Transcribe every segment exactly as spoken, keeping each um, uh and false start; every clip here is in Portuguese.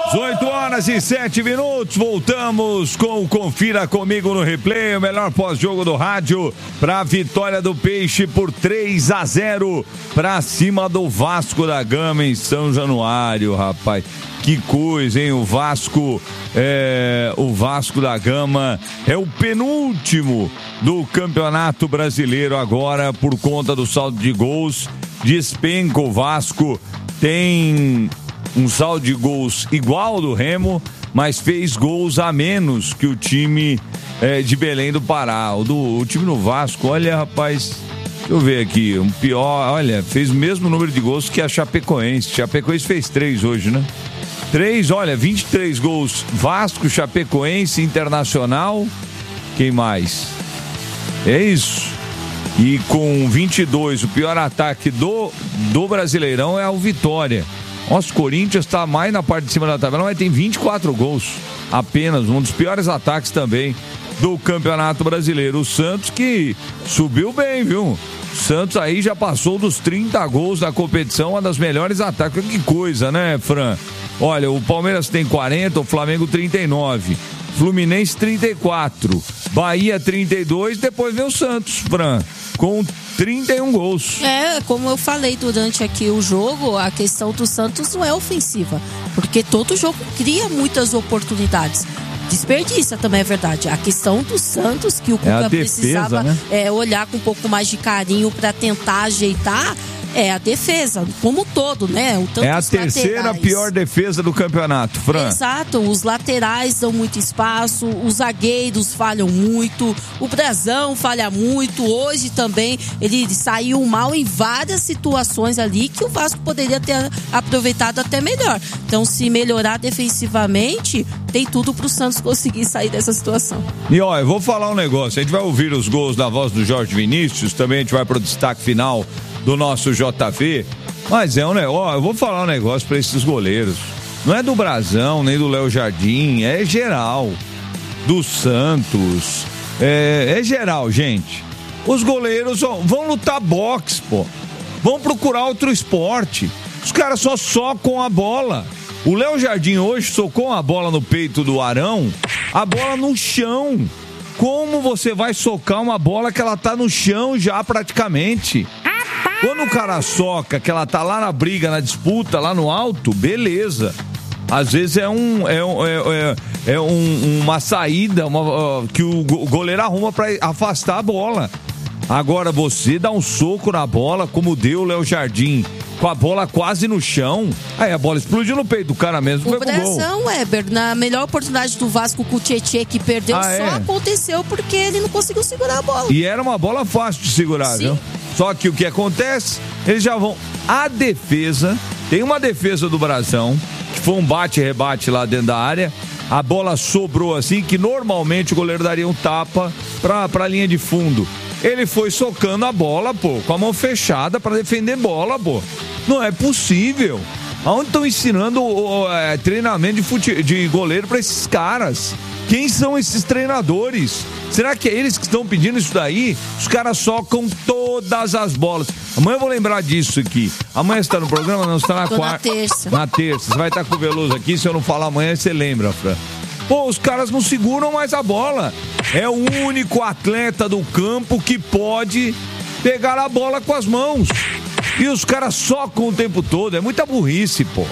oito horas e sete minutos, voltamos com o Confira Comigo no Replay, o melhor pós-jogo do rádio, para a vitória do Peixe por três a zero para cima do Vasco da Gama em São Januário, rapaz. Que coisa, hein? O Vasco, é, o Vasco da Gama é o penúltimo do Campeonato Brasileiro agora por conta do saldo de gols. Despenca o Vasco, tem um saldo de gols igual ao do Remo, mas fez gols a menos que o time é, de Belém do Pará. O, do, o time do Vasco, olha, rapaz, deixa eu ver aqui, um pior, olha, fez o mesmo número de gols que a Chapecoense. Chapecoense fez três hoje, né? Três, olha, vinte e três gols. Vasco, Chapecoense, Internacional, quem mais? É isso. E com vinte e dois, o pior ataque do, do Brasileirão é o Vitória. Nossa, o Corinthians está mais na parte de cima da tabela, mas tem vinte e quatro gols. Apenas, um dos piores ataques também do Campeonato Brasileiro. O Santos que subiu bem, viu? O Santos aí já passou dos trinta gols da competição, uma das melhores ataques. Que coisa, né, Fran? Olha, o Palmeiras tem quarenta, o Flamengo trinta e nove, Fluminense trinta e quatro, Bahia trinta e dois, depois vem o Santos, Fran, com trinta e um gols. É, como eu falei durante aqui o jogo, a questão do Santos não é ofensiva, porque todo jogo cria muitas oportunidades. Desperdiça também, é verdade. A questão do Santos, que o Cuca é precisava, né? é, olhar com um pouco mais de carinho para tentar ajeitar, é a defesa, como um todo, né? O tanto é a terceira laterais. Pior defesa do campeonato, Fran. Exato, os laterais dão muito espaço, os zagueiros falham muito, o Brazão falha muito, hoje também ele saiu mal em várias situações ali que o Vasco poderia ter aproveitado até melhor. Então, se melhorar defensivamente, tem tudo pro Santos conseguir sair dessa situação. E ó, eu vou falar um negócio, a gente vai ouvir os gols da voz do Jorge Vinícius, também a gente vai pro destaque final do nosso J V, mas é um negócio, eu vou falar um negócio para esses goleiros, não é do Brazão, nem do Léo Jardim, é geral, do Santos, é, é geral, gente. Os goleiros ó, vão lutar boxe, pô, vão procurar outro esporte, os caras só socam a bola. O Léo Jardim hoje socou a bola no peito do Arão, a bola no chão. Como você vai socar uma bola que ela tá no chão já praticamente? Quando o cara soca, que ela tá lá na briga, na disputa, lá no alto, beleza. Às vezes é um é, é, é, é um, uma saída uma, uh, que o goleiro arruma pra afastar a bola. Agora você dá um soco na bola, como deu o Léo Jardim, com a bola quase no chão, aí a bola explodiu no peito do cara mesmo. O Brazão, Weber, na melhor oportunidade do Vasco com o Tietê que perdeu, ah, só é? aconteceu porque ele não conseguiu segurar a bola. E era uma bola fácil de segurar, Sim. viu? Só que o que acontece, eles já vão... A defesa, tem uma defesa do Brazão, que foi um bate-rebate lá dentro da área, a bola sobrou assim, que normalmente o goleiro daria um tapa pra, pra linha de fundo. Ele foi socando a bola, pô, com a mão fechada pra defender bola, pô. Não é possível. Aonde estão ensinando o, o é, treinamento de, fute... de goleiro pra esses caras? Quem são esses treinadores? Será que é eles que estão pedindo isso daí? Os caras socam todas as bolas. Amanhã eu vou lembrar disso aqui. Amanhã você tá no programa? Não, você tá na quarta. Na terça. Na terça. Você vai estar com o Veloso aqui. Se eu não falar amanhã, você lembra, Fran. Pô, os caras não seguram mais a bola. É o único atleta do campo que pode pegar a bola com as mãos. E os caras socam o tempo todo. É muita burrice, pô.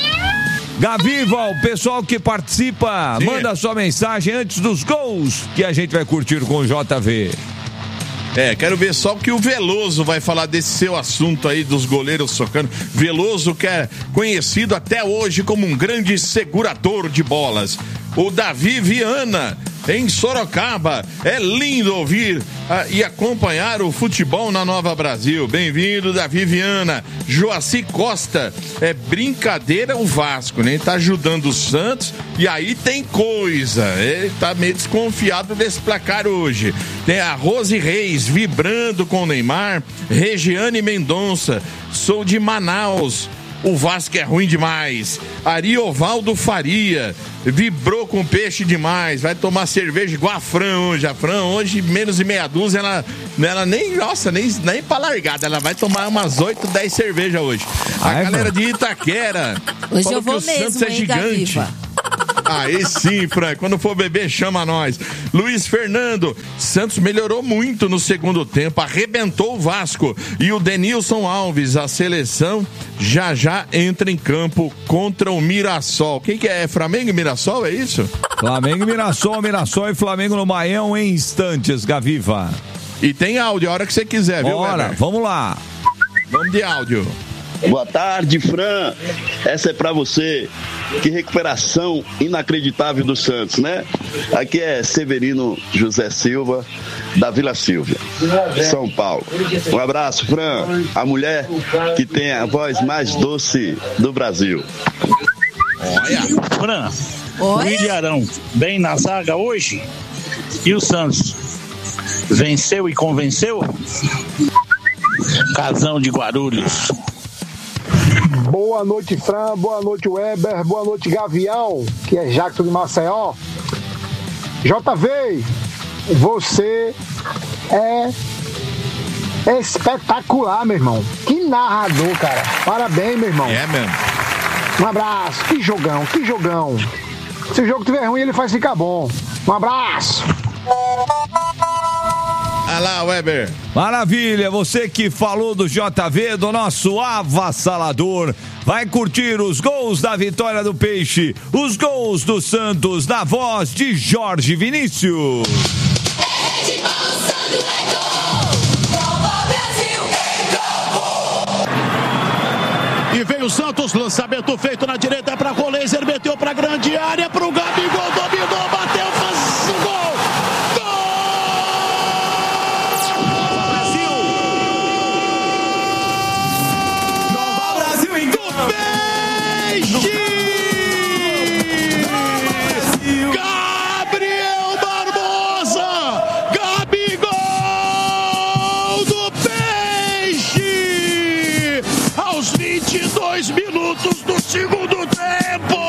Gaviva, o pessoal que participa, Sim. manda sua mensagem antes dos gols que a gente vai curtir com o J V. É, quero ver só o que o Veloso vai falar desse seu assunto aí dos goleiros socando. Veloso, que é conhecido até hoje como um grande segurador de bolas. O Davi Viana, em Sorocaba. É lindo ouvir ah, e acompanhar o futebol na Nova Brasil. Bem-vindo, Davi Viana. Joaci Costa, é brincadeira o Vasco, né? Ele tá ajudando o Santos e aí tem coisa. Ele tá meio desconfiado desse placar hoje. Tem a Rose Reis vibrando com o Neymar. Regiane Mendonça, sou de Manaus. o Vasco é ruim demais. Ariovaldo Faria vibrou com peixe demais. Vai tomar cerveja igual a Fran hoje. A Fran hoje, menos de meia dúzia, ela, ela nem, nossa, nem, nem pra largada. Ela vai tomar umas oito, dez cervejas hoje. A Ai, galera mano. de Itaquera. Hoje falou eu vou que o mesmo, Santos é hein, gigante. Gaviva? Aí sim, Fran, quando for beber, chama nós. Luiz Fernando, Santos melhorou muito no segundo tempo, arrebentou o Vasco. E o Denilson Alves, a seleção já já entra em campo contra o Mirassol. Quem que é? Flamengo e Mirassol, é isso? Flamengo e Mirassol, Mirassol e Flamengo no Maião em instantes, Gaviva. E tem áudio a hora que você quiser, viu, Bora, Weber? vamos lá. Vamos de áudio. Boa tarde, Fran. Essa é pra você. Que recuperação inacreditável do Santos, né? Aqui é Severino José Silva, da Vila Silvia, São Paulo. Um abraço, Fran. A mulher que tem a voz mais doce do Brasil. Olha, Fran. O Ilharão bem na zaga hoje. E o Santos venceu e convenceu? Casão de Guarulhos. Boa noite, Fran, boa noite, Weber, boa noite, Gavião, que é Jackson de Maceió. J V, você é espetacular, meu irmão. Que narrador, cara. Parabéns, meu irmão. É mesmo. Um abraço. Que jogão, que jogão. Se o jogo tiver ruim, ele faz ficar bom. Um abraço. Olha lá, Weber. Maravilha, você que falou do J V, do nosso avassalador, vai curtir os gols da vitória do Peixe, os gols do Santos, na voz de Jorge Vinícius. E veio o Santos, lançamento feito na direita para Roleiser, meteu para grande área, para o Gabigol, dominou, bateu, faz o gol. Gabriel Barbosa, Gabigol do Peixe, aos vinte e dois minutos do segundo tempo.